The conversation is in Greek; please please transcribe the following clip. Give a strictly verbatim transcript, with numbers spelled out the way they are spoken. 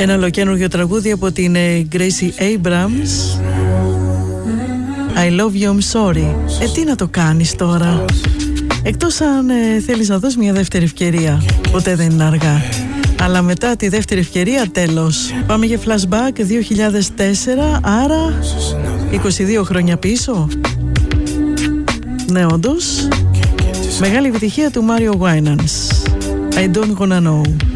Ένα ολοκαίνουργιο τραγούδι από την Gracie Abrams. I love you, I'm sorry. Ε, τι να το κάνεις τώρα? Εκτός αν ε, θέλεις να δώσεις μια δεύτερη ευκαιρία. Ποτέ δεν είναι αργά. Αλλά μετά τη δεύτερη ευκαιρία τέλος. Πάμε για flashback δύο χιλιάδες τέσσερα. Άρα είκοσι δύο χρόνια πίσω. Ναι, όντως. Μεγάλη επιτυχία του Mario Winans. I don't wanna know.